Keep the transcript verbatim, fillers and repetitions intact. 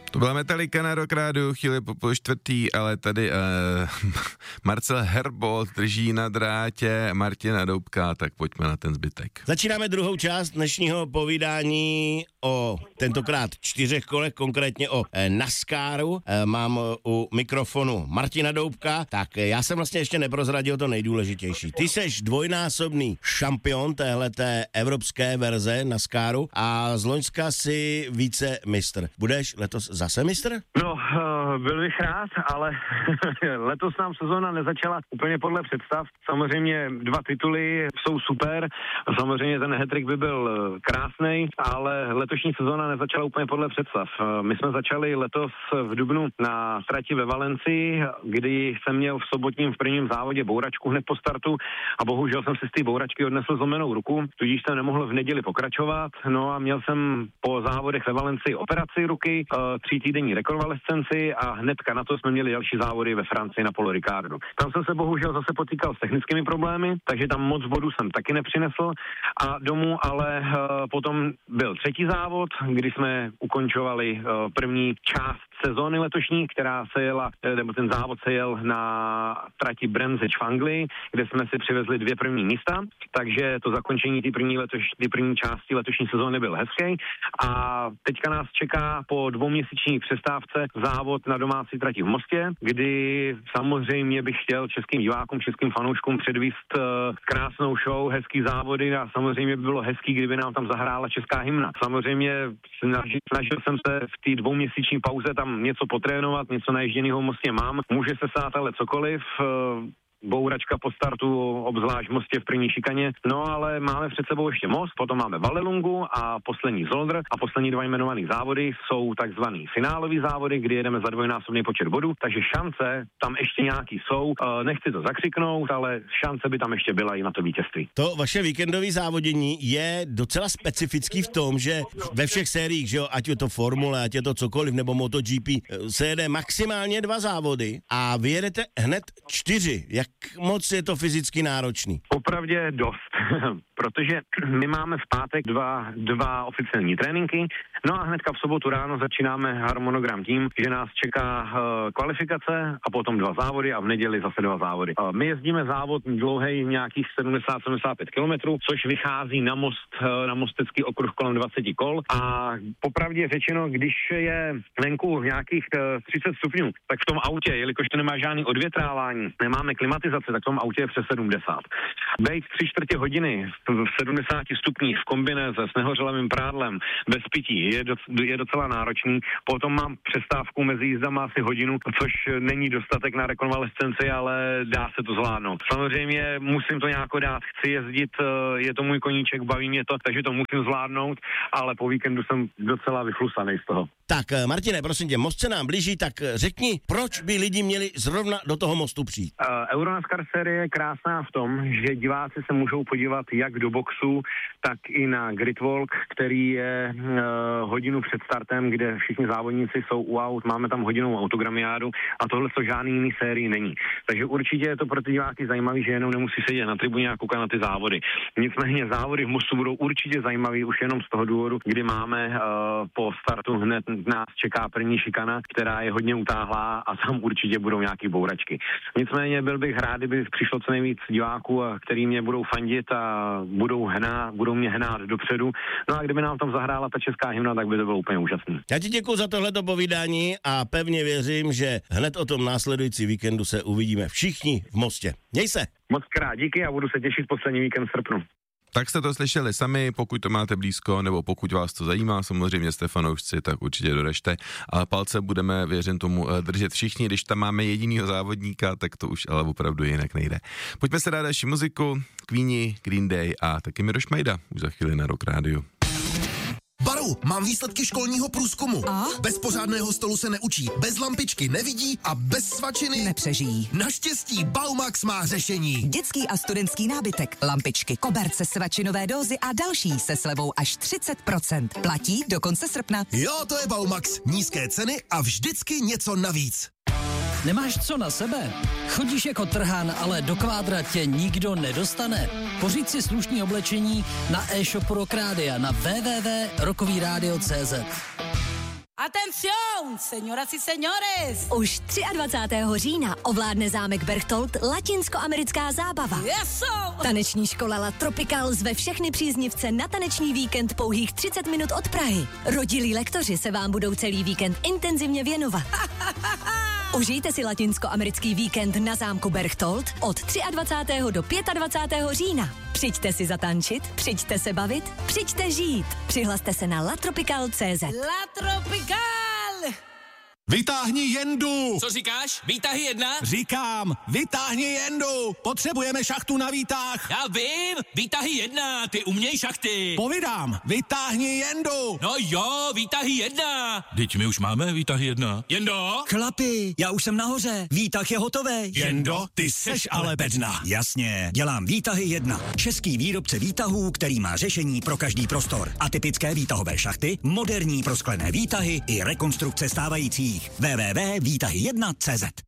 To byla Metallica na Rock Rádiu, chvíli po půl čtvrtý, ale tady uh, Marcel Herbold drží na drátě Martina Doubka, tak pojďme na ten zbytek. Začínáme druhou část dnešního povídání o tentokrát čtyřech kolech, konkrétně o eh, NASCARu. Eh, mám u mikrofonu Martina Doubka, tak eh, já jsem vlastně ještě neprozradil to nejdůležitější. Ty seš dvojnásobný šampion téhleté evropské verze NASCARu a z loňska si více mistr. Budeš letos zase mistr? No, uh, byl bych rád, ale letos nám sezóna nezačala úplně podle představ. Samozřejmě dva tituly jsou super, samozřejmě ten hat-trick by byl krásnej, ale letošní sezóna nezačala úplně podle představ. Uh, my jsme začali letos v dubnu na trati ve Valencii, kdy jsem měl v sobotním v prvním závodě bouračku hned po startu a bohužel jsem si z té bouračky odnesl zlomenou ruku, tudíž jsem nemohl v neděli pokračovat, no a měl jsem po závodech ve Valencii operaci ruky, uh, tří týdenní rekonvalescenci a hnedka na to jsme měli další závody ve Francii na Polo Ricardu. Tam jsem se bohužel zase potýkal s technickými problémy, takže tam moc bodů jsem taky nepřinesl a domů, ale uh, potom byl třetí závod, kdy jsme ukončovali uh, první část sezóny letošní, která se jela, nebo ten závod se jel na trati Brands Hatch v Anglii, kde jsme si přivezli dvě první místa, takže to zakončení té první, letoš, ty první části letošní sezóny byl hezký a teďka nás čeká po dvouměsíční přestávce závod na domácí trati v Mostě, kdy samozřejmě bych chtěl českým divákům, českým fanouškům předvíst uh, krásnou show, hezký závody a samozřejmě by bylo hezký, kdyby nám tam zahrála česká hymna. Samozřejmě snažil, snažil jsem se v té dvouměsíční pauze tam něco potrénovat, něco naježděnýho v Mostě mám, může se stát ale cokoliv, uh, bouračka po startu, obzvlášť v Mostě v první šikaně. No ale máme před sebou ještě Most, potom máme Vallelungu a poslední Zolder a poslední dva jmenovaný závody jsou takzvaný finálový závody, kdy jedeme za dvojnásobný počet bodů, takže šance tam ještě nějaký jsou. E, nechci to zakřiknout, ale šance by tam ještě byla i na to vítězství. To vaše víkendové závodění je docela specifický v tom, že ve všech sériích, že jo, ať je to Formule, ať je to cokoliv, nebo MotoGP, se jede maximálně dva závody a vy jedete hned čtyři. Jak moc je to fyzicky náročný? Opravdě dost, protože my máme v pátek dva, dva oficiální tréninky, no a hnedka v sobotu ráno začínáme harmonogram tím, že nás čeká uh, kvalifikace a potom dva závody a v neděli zase dva závody. Uh, my jezdíme závod dlouhej nějakých sedmdesát sedmdesát pět kilometrů, což vychází na most, uh, na mostecký okruh kolem dvacet kol a popravdě řečeno, když je venku nějakých uh, třicet stupňů, tak v tom autě, jelikož to nemá žádný odvětrávání, nemáme klimatizaci, tak v tom autě je přes sedmdesát. Bejt tři čtvrtě hodiny v sedmdesáti stupních v kombinéze s nehořelým prádlem bez pití je, doc, je docela náročný. Potom mám přestávku mezi jízdama asi hodinu, což není dostatek na rekonvalescenci, ale dá se to zvládnout. Samozřejmě musím to nějak dát, chci jezdit, je to můj koníček, baví mě to, takže to musím zvládnout, ale po víkendu jsem docela vychlusaný z toho. Tak Martine, prosím tě, Most se nám blíží, tak řekni, proč by lidi měli zrovna do toho Mostu přijít? Uh, Euronascar série je krásná v tom, že diváci se můžou podívat jak do boxu, tak i na Gridwalk, který je uh, hodinu před startem, kde všichni závodníci jsou u aut, máme tam hodinovou autogramiádu a tohle co žádný jiný sérii není. Takže určitě je to pro ty diváky zajímavý, že jenom nemusí sedět na tribuně a koukat na ty závody. Nicméně závody v Mostu budou určitě zajímavý už jenom z toho důvodu, kdy máme uh, po startu hned nás čeká první šikana, která je hodně utáhlá a tam určitě budou nějaký bouračky. Nicméně byl bych rád, kdyby přišlo co nejvíc diváků, který mě budou fandit a budou hnát, budou mě hnát dopředu. No a kdyby nám tam zahrála ta česká hymna, tak by to bylo úplně úžasné. Já ti děkuji za tohleto povídání a pevně věřím, že hned o tom následující víkendu se uvidíme všichni v Mostě. Měj se. Moc krát díky a budu se těšit poslední víkend v srpnu. Tak jste to slyšeli sami, pokud to máte blízko, nebo pokud vás to zajímá, samozřejmě jste fanoušci, tak určitě doražte. Ale palce budeme, věřím tomu, držet všichni, když tam máme jedinýho závodníka, tak to už ale opravdu jinak nejde. Pojďme se dát další muziku, Queeni, Green Day a taky Miroš Majda, už za chvíli na Rock Rádiu. Baru, mám výsledky školního průzkumu. A? Bez pořádného stolu se neučí, bez lampičky nevidí a bez svačiny nepřežijí. Naštěstí Baumax má řešení. Dětský a studentský nábytek, lampičky, koberce, svačinové dózy a další se slevou až třicet procent. Platí do konce srpna. Jo, to je Baumax. Nízké ceny a vždycky něco navíc. Nemáš co na sebe? Chodíš jako trhán, ale do kvádra tě nikdo nedostane? Pořiď si slušný oblečení na e-shopu Rock Rádia na w w w tečka rockový rádio tečka c z. Atención, señoras y señores! Už dvacátého třetího října ovládne zámek Berchtold latinskoamerická zábava. Yes! Taneční škola La Tropical zve všechny příznivce na taneční víkend pouhých třicet minut od Prahy. Rodilí lektoři se vám budou celý víkend intenzivně věnovat. Užijte si latinskoamerický víkend na zámku Berchtold od dvacátého třetího do dvacátého pátého října. Přijďte si zatančit, přijďte se bavit, přijďte žít. Přihlaste se na latropical tečka cé zet. La Tropical! Vytáhni jendu! Co říkáš? Výtahy jedna? Říkám, vytáhni jendu! Potřebujeme šachtu na výtah! Já vím, výtahy jedna, ty uměj šachty. Povídám, vytáhni jendu! No jo, výtahy jedna. Teď my už máme výtahy jedna. Jendo? Chlapi, já už jsem nahoře, výtah je hotový. Jendo, ty seš ale bedna. Jasně, dělám výtahy jedna. Český výrobce výtahů, který má řešení pro každý prostor. Atypické výtahové šachty, moderní prosklené výtahy i rekonstrukce stávajících. w w w tečka výtahy jedna tečka cé zet